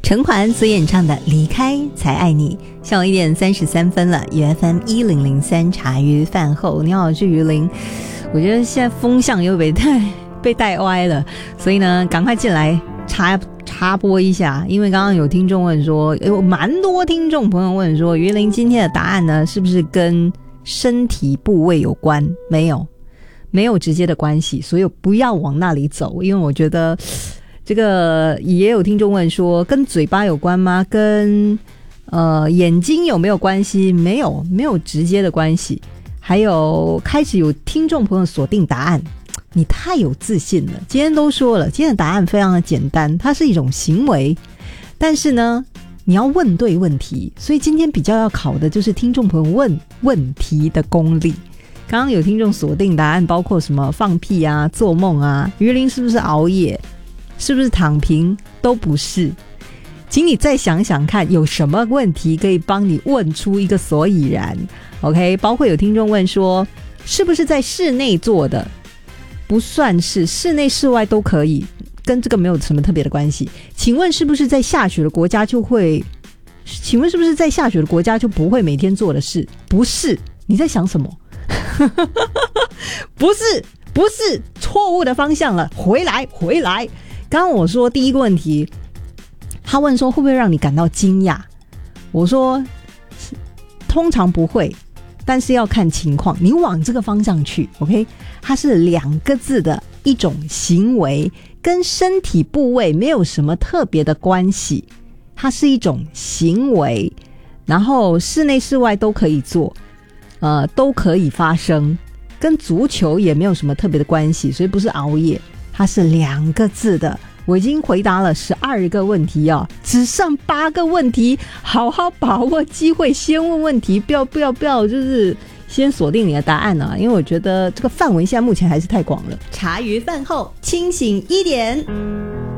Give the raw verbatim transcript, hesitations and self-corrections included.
陈桓所演唱的《离开才爱你》，下午一点三十三分了。U F M 一零零三茶余饭后，你好，我是于林。我觉得现在风向又被带被带歪了，所以呢，赶快进来插插播一下。因为刚刚有听众问说，有蛮多听众朋友问说，于林今天的答案呢，是不是跟身体部位有关？没有，没有直接的关系，所以不要往那里走。因为我觉得。这个也有听众问说，跟嘴巴有关吗？跟呃眼睛有没有关系？没有，没有直接的关系。还有开始有听众朋友锁定答案，你太有自信了。今天都说了，今天的答案非常的简单，它是一种行为，但是呢，你要问对问题，所以今天比较要考的就是听众朋友问问题的功力。刚刚有听众锁定答案，包括什么放屁啊、做梦啊，于林是不是熬夜？是不是躺平？都不是，请你再想想看，有什么问题可以帮你问出一个所以然 OK， 包括有听众问说，是不是在室内做的？不算是，室内室外都可以，跟这个没有什么特别的关系。请问是不是在下雪的国家就会请问是不是在下雪的国家就不会每天做的事？不是，你在想什么？不是不是，错误的方向了，回来回来。刚刚我说第一个问题，他问说会不会让你感到惊讶？我说通常不会，但是要看情况，你往这个方向去 OK， 它是两个字的一种行为，跟身体部位没有什么特别的关系，它是一种行为，然后室内室外都可以做，呃，都可以发生，跟足球也没有什么特别的关系，所以不是熬夜，它是两个字的。我已经回答了十二个问题啊，只剩八个问题，好好把握机会，先问问题，不要不要不要，就是先锁定你的答案啊，因为我觉得这个范围现在目前还是太广了。茶余饭后清醒一点。